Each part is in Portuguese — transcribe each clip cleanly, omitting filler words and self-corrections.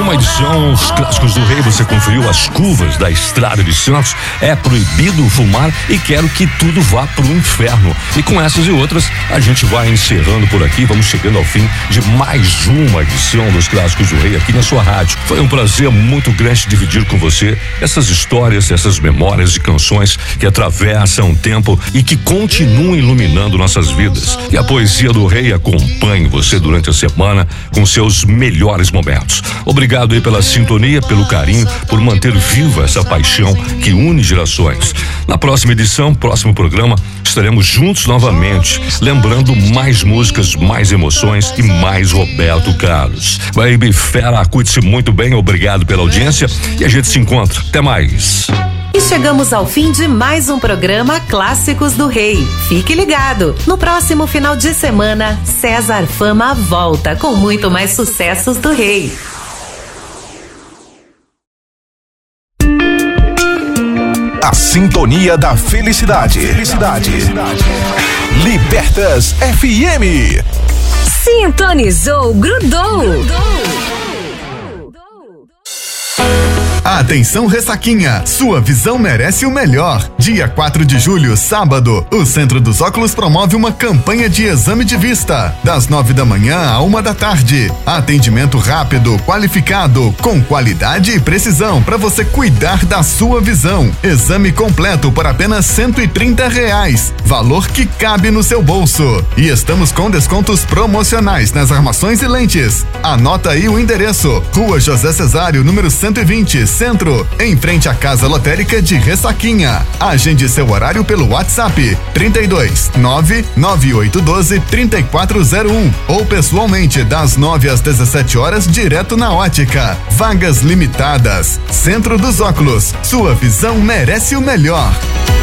uma edição dos Clássicos do Rei. Você conferiu as curvas da Estrada de Santos. É proibido fumar e quero que tudo vá pro inferno. E com essas e outras, a gente vai encerrando por aqui. Vamos chegando ao fim de mais uma edição dos Clássicos do Rei aqui na sua rádio. Foi um prazer muito grande dividir com você essas histórias, essas memórias de canções que atravessam o tempo e que continuam iluminando nossas vidas. E a poesia do Rei acompanhe você durante a semana com seus melhores momentos. Obrigado aí pela sintonia, pelo carinho, por manter viva essa paixão que une gerações. Na próxima edição, próximo programa, estaremos juntos novamente, lembrando mais músicas, mais emoções e mais Roberto Carlos. Baby Fera, cuide-se muito bem, obrigado pela audiência e a gente se encontra. Até mais. E chegamos ao fim de mais um programa Clássicos do Rei. Fique ligado, no próximo final de semana, César Fama volta com muito mais sucessos do Rei. A sintonia da felicidade. Libertas FM. Sintonizou, grudou. Atenção, Ressaquinha, sua visão merece o melhor. Dia 4 de julho, sábado, o Centro dos Óculos promove uma campanha de exame de vista, das 9 da manhã à 1 da tarde. Atendimento rápido, qualificado, com qualidade e precisão para você cuidar da sua visão. Exame completo por apenas R$130, valor que cabe no seu bolso. E estamos com descontos promocionais nas armações e lentes. Anota aí o endereço: Rua José Cesário, número 120, Centro, em frente à Casa Lotérica de Ressaquinha. Agende seu horário pelo WhatsApp 32 99812 3401 ou pessoalmente das 9 às 17 horas direto na ótica. Vagas limitadas. Centro dos Óculos, sua visão merece o melhor.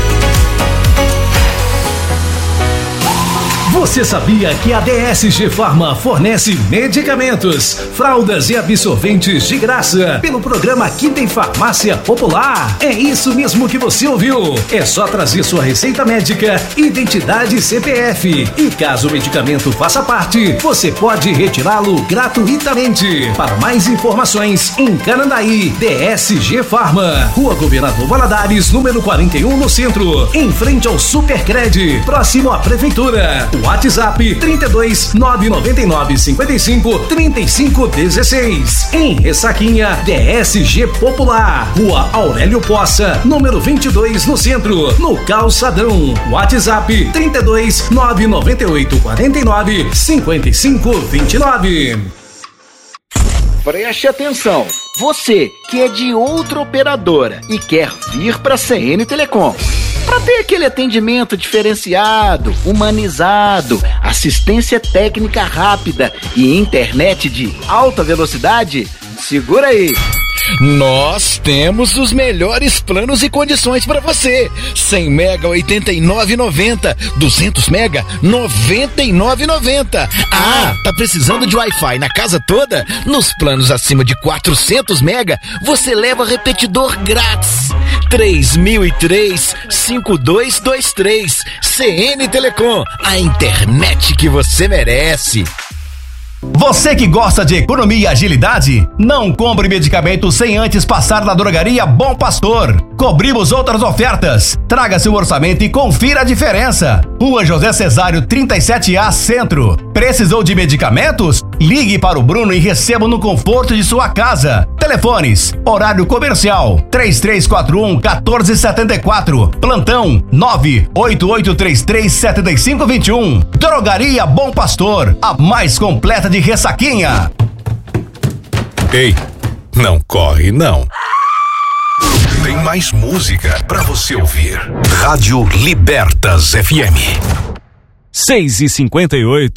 Você sabia que a DSG Pharma fornece medicamentos, fraldas e absorventes de graça pelo programa Aqui Tem Farmácia Popular? É isso mesmo que você ouviu. É só trazer sua receita médica, identidade e CPF. E caso o medicamento faça parte, você pode retirá-lo gratuitamente. Para mais informações, em Canandaí, DSG Pharma, Rua Governador Valadares, número 41, no centro, em frente ao Supercred, próximo à Prefeitura. WhatsApp 32 999 55 35 16. Em Ressaquinha, DSG Popular, Rua Aurélio Poça, número 22, no centro, no Calçadão. WhatsApp 32 998 49 55 29. Preste atenção, você que é de outra operadora e quer vir para a CN Telecom. Para ter aquele atendimento diferenciado, humanizado, assistência técnica rápida e internet de alta velocidade, segura aí. Nós temos os melhores planos e condições para você. 100 mega R$ 89,90, 200 mega R$ 99,90. Ah, tá precisando de Wi-Fi na casa toda? Nos planos acima de 400 mega, você leva repetidor grátis. 3003-5223. CN Telecom, a internet que você merece. Você que gosta de economia e agilidade, não compre medicamento sem antes passar na drogaria Bom Pastor. Cobrimos outras ofertas. Traga seu orçamento e confira a diferença. Rua José Cesário 37A, Centro. Precisou de medicamentos? Ligue para o Bruno e receba no conforto de sua casa. Telefones: horário comercial 3341-1474. Plantão 98833-7521. Drogaria Bom Pastor, a mais completa de Ressaquinha. Ei, não corre não. Tem mais música pra você ouvir. Rádio Libertas FM. 6h58.